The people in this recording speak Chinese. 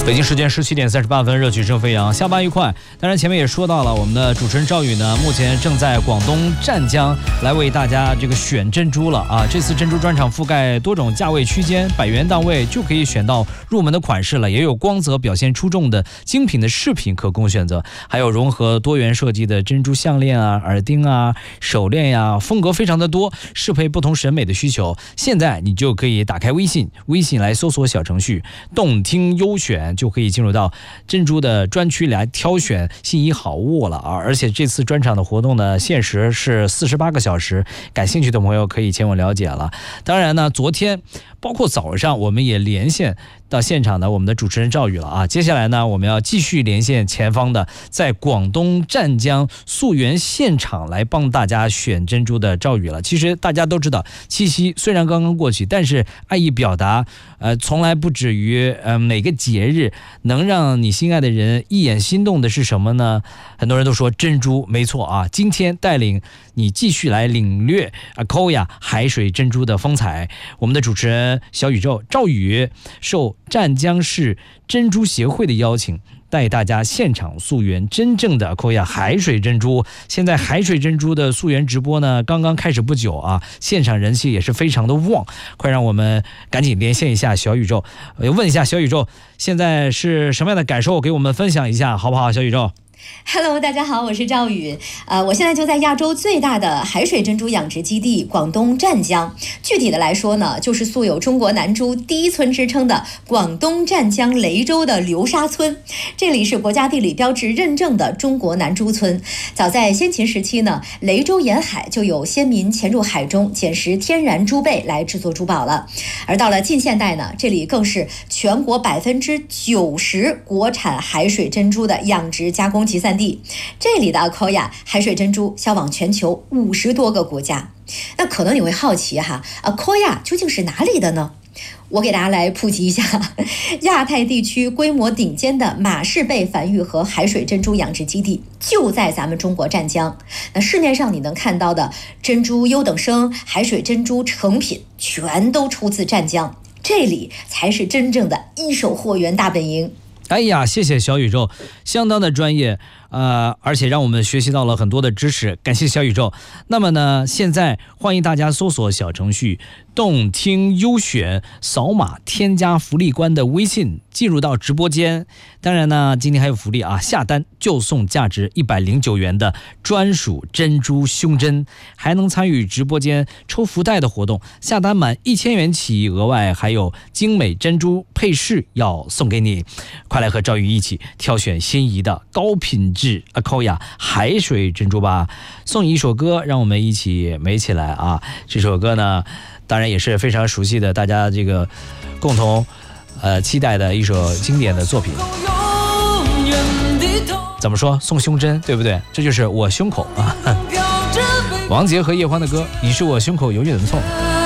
北京时间17点38分，热曲声飞扬，下班愉快。当然前面也说到了，我们的主持人赵宇呢，目前正在广东湛江来为大家这个选珍珠了啊。这次珍珠专场覆盖多种价位区间，100元档位就可以选到入门的款式了，也有光泽表现出众的精品的饰品可供选择，还有融合多元设计的珍珠项链啊、耳钉啊、手链呀，风格非常的多，适配不同审美的需求。现在你就可以打开微信来搜索小程序动听优选，就可以进入到珍珠的专区来挑选心仪好物了啊！而且这次专场的活动呢，限时是48个小时，感兴趣的朋友可以前往了解了。当然呢，昨天包括早上我们也连线到现场的我们的主持人赵宇了啊。接下来呢，我们要继续连线前方的在广东湛江溯源现场来帮大家选珍珠的赵宇了。其实大家都知道，七夕虽然刚刚过去，但是爱意表达从来不止于每个节日能让你心爱的人一眼心动的是什么呢？很多人都说珍珠，没错啊。今天带领你继续来领略Akoya 海水珍珠的风采。我们的主持人小宇宙赵宇受湛江市珍珠协会的邀请，带大家现场溯源真正的Akoya海水珍珠。现在海水珍珠的溯源直播呢，刚刚开始不久啊，现场人气也是非常的旺。快让我们赶紧连线一下小宇宙，问一下小宇宙现在是什么样的感受，给我们分享一下好不好？小宇宙。 Hello， 大家好，我是赵宇。我现在就在亚洲最大的海水珍珠养殖基地广东湛江。具体的来说呢，就是素有中国南珠第一村之称的广东湛江雷州的流沙村。这里是国家地理标志认证的中国南珠村。早在先秦时期呢，雷州沿海就有先民潜入海中捡拾天然珠贝来制作珠宝了。而到了近现代呢，这里更是全国90%国产海水珍珠的养殖加工集散地。这里的Akoya海水珍珠销往全球50多个国家。那可能你会好奇哈，Akoya究竟是哪里的呢？我给大家来普及一下，亚太地区规模顶尖的马氏贝繁育和海水珍珠养殖基地就在咱们中国湛江。那市面上你能看到的珍珠优等生、海水珍珠成品全都出自湛江，这里才是真正的一手货源大本营。 哎呀，谢谢小宇宙，相当的专业，而且让我们学习到了很多的知识，感谢小宇宙。那么呢，现在欢迎大家搜索小程序动听优选，扫码添加福利官的微信，进入到直播间。当然呢，今天还有福利啊，下单就送价值109元的专属珍珠胸针，还能参与直播间抽福袋的活动，下单满1000元起，额外还有精美珍珠配饰要送给你。快来和赵宇一起挑选心仪的高品质Akoya海水珍珠吧。送你一首歌，让我们一起美起来啊！这首歌呢，当然也是非常熟悉的，大家这个共同期待的一首经典的作品。怎么说？送胸针，对不对？这就是我胸口啊。王杰和叶欢的歌，你是我胸口永远的痛。